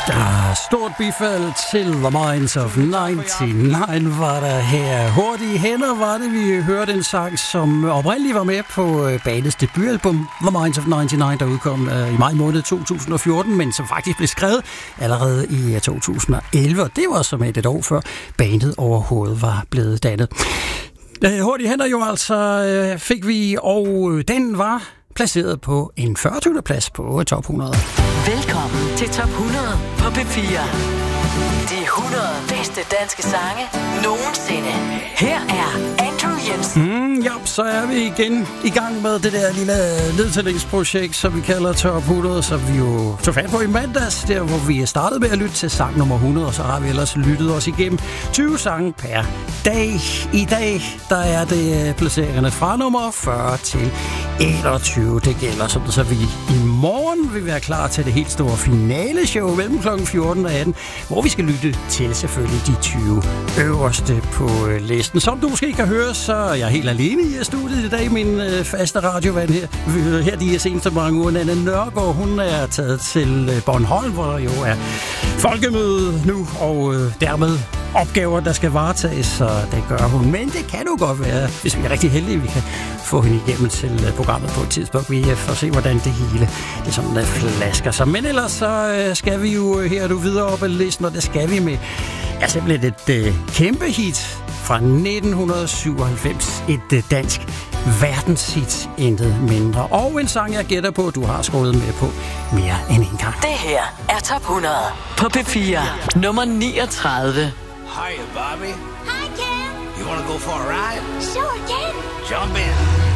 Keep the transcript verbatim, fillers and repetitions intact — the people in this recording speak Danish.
Ah, stort bifald til The Minds of nioghalvfems var der her. Hurtige hænder var det, vi hørte en sang, som oprindeligt var med på bandets debutalbum The Minds of nioghalvfems, der udkom uh, i maj måned to tusind og fjorten, men som faktisk blev skrevet allerede i to tusind og elleve, og det var som et, et år før bandet overhovedet var blevet dannet. Hurtige hænder jo altså uh, fik vi, og den var placeret på en fyrretyvende plads på top hundrede. Velkommen til top hundrede på P fire. De hundrede bedste danske sange nogensinde. Her er Andrew Jensen. Mm, ja, så er vi igen i gang med det der lille nedtællingsprojekt, som vi kalder top hundrede, som vi jo tog fat på i mandags, der hvor vi startede med at lytte til sang nummer hundrede, og så har vi ellers lyttet os igennem tyve sange per dag. I dag, der er det placeringerne fra nummer fyrre til enogtyve. Det gælder sådan, så vi i morgen vil være klar til det helt store finaleshow mellem klokken fjorten og atten, hvor vi skal lytte til selvfølgelig de tyve øverste på listen. Som du måske kan høre, så er jeg helt alene i studiet i dag. Min øh, faste radiovand her, her de seneste mange uger, Nanne Nørgaard, hun er taget til Bornholm, hvor der jo er folkemøde nu, og øh, dermed opgaver, der skal varetages, så det gør hun. Men det kan jo godt være, hvis vi er rigtig heldige, vi kan få hende igennem til programmet på et tidspunkt. Vi får se, hvordan det hele det sådan, der flasker sig. Men ellers så skal vi jo her du videre op ad listen, og det skal vi med ja, simpelthen et øh, kæmpe hit fra nitten syvoghalvfems. Et øh, dansk verdenshit, intet mindre. Og en sang, jeg gætter på, du har skålet med på mere end en gang. Det her er top hundrede på P fire. Nummer niogtredive. Hiya, Bobby. Hi, Ken. You want to go for a ride? Sure, Ken. Jump in.